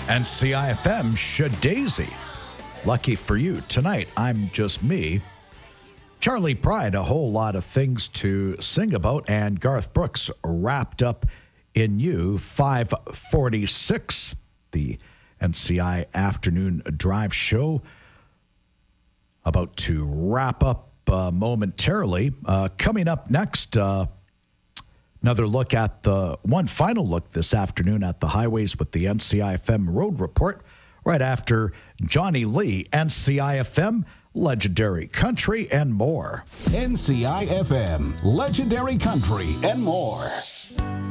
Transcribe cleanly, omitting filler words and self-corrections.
NCIFM Shadaisy. Lucky for you, tonight I'm just me. Charlie Pride, a whole lot of things to sing about, and Garth Brooks wrapped up in you. 5:46, the NCI Afternoon Drive Show about to wrap up momentarily. Coming up next, another look at one final look this afternoon at the highways with the NCIFM Road Report. Right after Johnny Lee, NCIFM, Legendary Country, and more. NCIFM, Legendary Country, and more.